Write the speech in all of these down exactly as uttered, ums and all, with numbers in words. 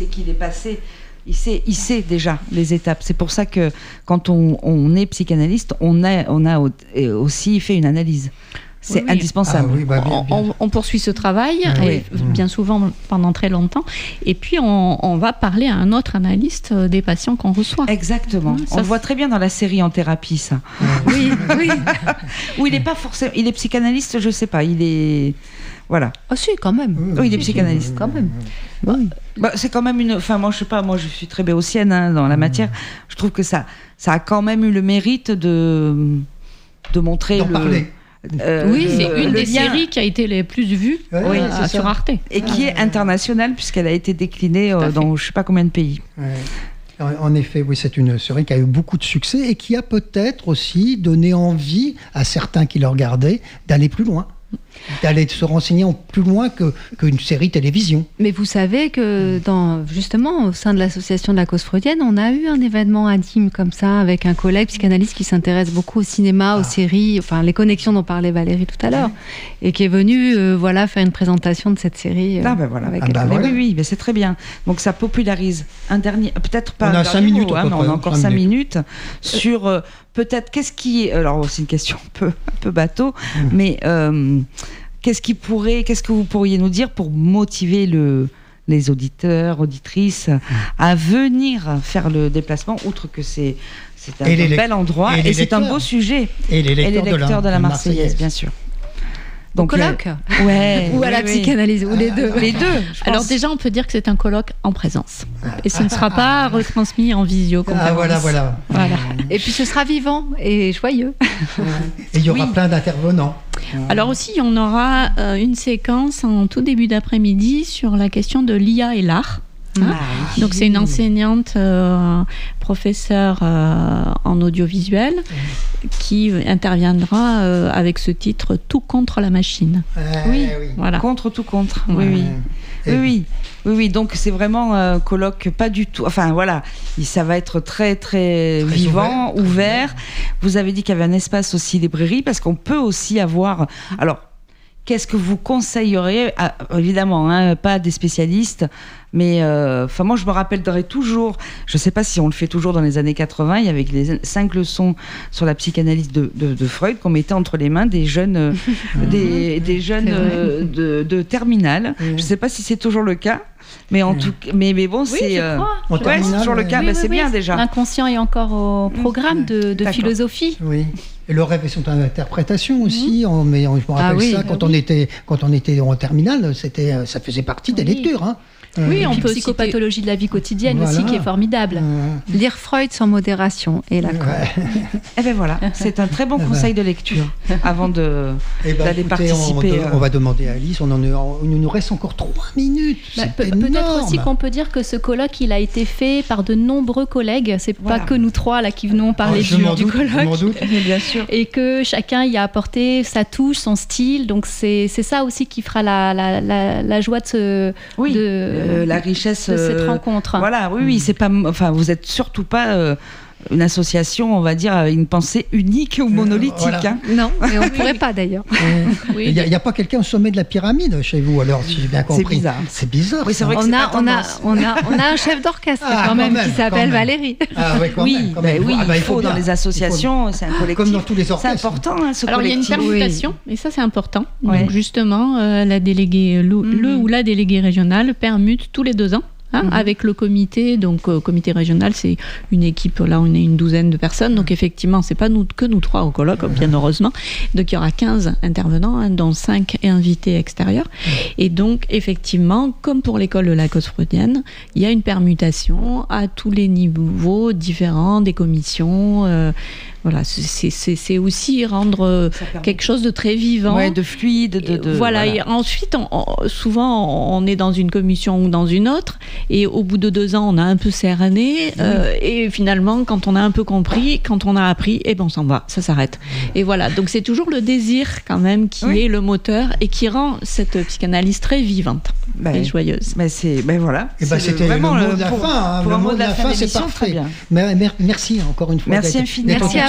sait qu'il est passé. Il sait, il sait déjà les étapes. C'est pour ça que quand on, on est psychanalyste, on a, on a aussi fait une analyse. C'est oui, oui. indispensable. Ah, oui, bah, bien, bien. On, on poursuit ce travail, oui. et bien souvent pendant très longtemps, et puis on, on va parler à un autre analyste des patients qu'on reçoit. Exactement. Ça, on le voit très bien dans la série En thérapie, ça. Oui, oui. Où il est pas forcément, il est psychanalyste, je sais pas. Il est, voilà. Ah si, quand même. Oui, oui il est psychanalyste, quand même. Oui. Bah, c'est quand même une. Enfin, moi, je sais pas. Moi, je suis très béotienne hein, dans la matière. Je trouve que ça, ça a quand même eu le mérite de, de montrer D'en le. Parler. Euh, oui, c'est euh, une des lien... séries qui a été les plus vues ouais, oui, ouais, euh, sur Arte. Et qui est internationale, puisqu'elle a été déclinée euh, dans je ne sais pas combien de pays. Ouais. En effet, oui, c'est une série qui a eu beaucoup de succès et qui a peut-être aussi donné envie à certains qui le regardaient d'aller plus loin. D'aller se renseigner en plus loin que, qu'une série télévision. Mais vous savez que dans, justement, au sein de l'association de la cause freudienne, on a eu un événement intime comme ça, avec un collègue psychanalyste qui s'intéresse beaucoup au cinéma, ah. aux séries, enfin les connexions dont parlait Valérie tout à l'heure, et qui est venu euh, voilà, faire une présentation de cette série. Euh, ah ben voilà. Avec ah ben voilà. Oui, oui, mais c'est très bien. Donc ça popularise un dernier, peut-être pas on un a cinq minutes, mot, hein, mais on a encore cinq minutes, minutes sur euh, peut-être qu'est-ce qui... Alors c'est une question un peu, un peu bateau, mmh. mais... Euh, Qu'est-ce qui pourrait, qu'est-ce que vous pourriez nous dire pour motiver le, les auditeurs, auditrices mmh. à venir faire le déplacement, outre que c'est, c'est un, un bel endroit et, et c'est un beau sujet. Et les lecteurs, et les lecteurs de la, de la Marseillaise, Marseillaise, bien sûr. Donc, au colloque euh, ouais, ou à la oui, psychanalyse, oui. ou les deux. Les deux. Alors déjà, on peut dire que c'est un colloque en présence. Et ce ne sera pas retransmis en visioconférence. Ah voilà, voilà. voilà. Et puis ce sera vivant et joyeux. Et il y aura oui. plein d'intervenants. Alors aussi, on aura euh, une séquence en tout début d'après-midi sur la question de l'I A et l'art. Hein ah, donc c'est une enseignante, euh, professeure euh, en audiovisuel, mmh. qui interviendra euh, avec ce titre « Tout contre la machine euh, ». Oui, oui. Voilà. Contre, tout contre. Oui, oui. Oui, oui. Oui, oui, donc c'est vraiment un colloque pas du tout... Enfin, voilà, ça va être très, très, très vivant, ouvert, ouvert. Vous avez dit qu'il y avait un espace aussi librairie, parce qu'on peut aussi avoir... Alors, qu'est-ce que vous conseilleriez ah, évidemment, hein, pas des spécialistes, mais euh, moi je me rappellerai toujours, je ne sais pas si on le fait toujours dans les années quatre-vingts, il y avait les cinq leçons sur la psychanalyse de, de, de Freud qu'on mettait entre les mains des jeunes, euh, des, des jeunes euh, de, de terminale. Mmh. Je ne sais pas si c'est toujours le cas. Mais, en mmh. tout, mais, mais bon, oui, c'est, euh, ouais, c'est toujours le cas, oui, mais oui, c'est oui, bien déjà. L'inconscient est encore au programme mmh. de, de philosophie. Oui. Et le rêve et son interprétation aussi. Mmh. On, mais on, je me rappelle ah, oui, ça quand, ah, on oui. était, quand on était en terminale, c'était, ça faisait partie des oui. lectures. Hein. Oui, on peut psychopathologie de la vie quotidienne voilà. aussi, qui est formidable. Mmh. Lire Freud sans modération et la ouais. Eh ben voilà, c'est un très bon conseil de lecture avant de, eh ben, d'aller écoutez, participer. On, on va demander à Alice, on en est, il nous reste encore trois minutes. Bah, pe- peut-être aussi qu'on peut dire que ce colloque, il a été fait par de nombreux collègues. C'est voilà. pas que nous trois là qui venons parler oh, du, du doute, colloque. Mais bien sûr. Et que chacun y a apporté sa touche, son style. Donc c'est, c'est ça aussi qui fera la, la, la, la joie de ce... Oui. De, Euh, la richesse de cette euh, rencontre. Voilà, oui, oui, c'est pas, enfin, vous êtes surtout pas euh, une association, on va dire, avec une pensée unique ou monolithique. Euh, voilà. hein. Non, mais on ne pourrait pas d'ailleurs. Il oui, n'y a, a pas quelqu'un au sommet de la pyramide chez vous, alors, si j'ai bien compris. C'est bizarre. C'est bizarre. Oui, c'est vrai que on, c'est a, on, a, on, a, on a un chef d'orchestre ah, quand, même, quand même qui s'appelle Valérie. Ah, ouais, quand oui, même, quand bah, même. oui, ah, bah, il faut, dans les associations, c'est un collectif. Comme dans tous les orchestres. C'est important, hein, ce alors, collectif. Alors, il y a une permutation, oui. et ça, c'est important. Ouais. Donc, justement, euh, la déléguée, le, mm-hmm. le ou la déléguée régionale permute tous les deux ans. Hein, mmh. Avec le comité, donc euh, comité régional, c'est une équipe, là on est une douzaine de personnes, donc effectivement c'est pas nous, que nous trois au colloque, bien heureusement, donc il y aura quinze intervenants, hein, dont cinq invités extérieurs, mmh. et donc effectivement, comme pour l'école de la cause freudienne, il y a une permutation à tous les niveaux différents des commissions, euh, voilà, c'est, c'est, c'est aussi rendre quelque chose de très vivant. Ouais, de fluide. De, de, voilà. voilà, et ensuite, on, on, souvent, on est dans une commission ou dans une autre, et au bout de deux ans, on a un peu cerné, mmh. euh, et finalement, quand on a un peu compris, quand on a appris, eh ben, on s'en va, ça s'arrête. Mmh. Et voilà, donc c'est toujours le désir, quand même, qui oui. est le moteur, et qui rend cette psychanalyse très vivante ben, et joyeuse. Ben c'est, ben voilà. Et ben, c'est c'était vraiment le mot de la pour, fin. Hein, pour le un mot de la fin, c'est parfait. Merci encore une fois. Merci infiniment. Merci à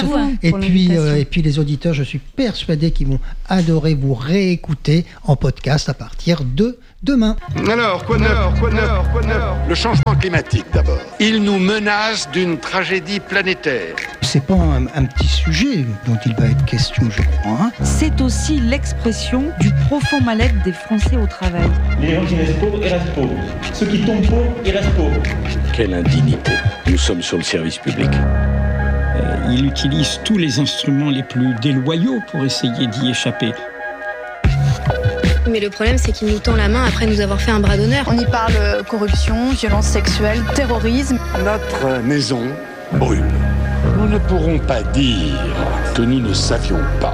Et puis, euh, et puis les auditeurs, je suis persuadé qu'ils vont adorer vous réécouter en podcast à partir de demain. Alors, quoi de neuf, quoi de neuf, quoi de neuf ? Le changement climatique d'abord. Il nous menace d'une tragédie planétaire. C'est pas un, un petit sujet dont il va être question, je crois. Hein. C'est aussi l'expression du profond mal-être des Français au travail. Les gens qui restent pauvres, ils restent pauvres. Ceux qui tombent pauvres, ils restent pauvres. Quelle indignité. Nous sommes sur le service public. Euh, il utilise tous les instruments les plus déloyaux pour essayer d'y échapper. Mais le problème, c'est qu'il nous tend la main après nous avoir fait un bras d'honneur. On y parle corruption, violence sexuelle, terrorisme. Notre maison brûle. Nous ne pourrons pas dire que nous ne savions pas.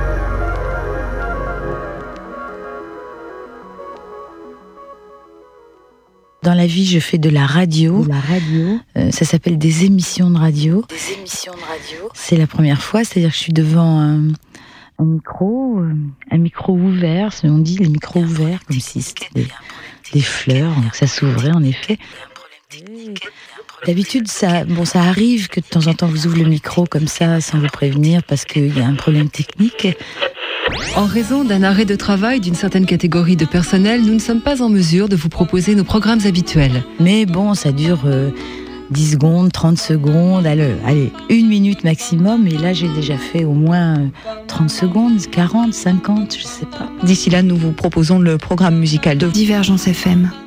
Dans la vie, je fais de la radio. De la radio. Euh, ça s'appelle des émissions de radio. Des émissions de radio. C'est la première fois, c'est-à-dire que je suis devant un, un micro, un micro ouvert. On dit les micros ouverts, comme si c'était des, des fleurs, donc ça s'ouvrait en effet. D'habitude, ça, bon, ça arrive que de temps en temps vous ouvrez le micro comme ça, sans vous prévenir, parce qu'il y a un problème technique. En raison d'un arrêt de travail d'une certaine catégorie de personnel, nous ne sommes pas en mesure de vous proposer nos programmes habituels. Mais bon, ça dure euh, dix secondes, trente secondes, allez, allez, une minute maximum. Et là, j'ai déjà fait au moins euh, trente secondes, quarante, cinquante, je sais pas. D'ici là, nous vous proposons le programme musical de Divergence F M.